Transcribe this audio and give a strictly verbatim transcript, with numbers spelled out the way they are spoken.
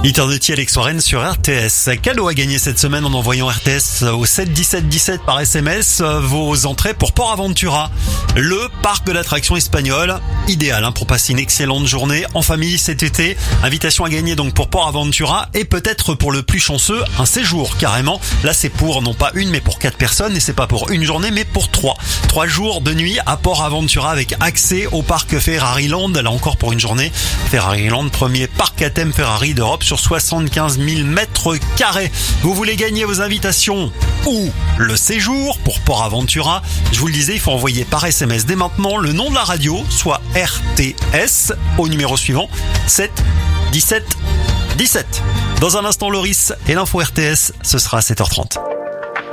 Eternity Alex Warren sur R T S. Cadeau à gagner cette semaine en envoyant R T S au sept dix-sept dix-sept par S M S vos entrées pour Port Aventura, le parc de l'attraction espagnole. Idéal hein, pour passer une excellente journée en famille cet été. Invitation à gagner donc pour Port Aventura et peut-être pour le plus chanceux, un séjour carrément. Là c'est pour non pas une mais pour quatre personnes et c'est pas pour une journée mais pour trois. Trois jours de nuit à Port Aventura avec accès au parc Ferrari Land. Là encore pour une journée. Ferrari Land, premier parc à thème Ferrari d'Europe sur soixante-quinze mille mètres carrés. Vous voulez gagner vos invitations ou le séjour pour Port Aventura? Je vous le disais, il faut envoyer par S M S dès maintenant le nom de la radio, soit R T S, au numéro suivant, sept dix-sept dix-sept. Dans un instant, Loris et l'info R T S, ce sera à sept heures trente.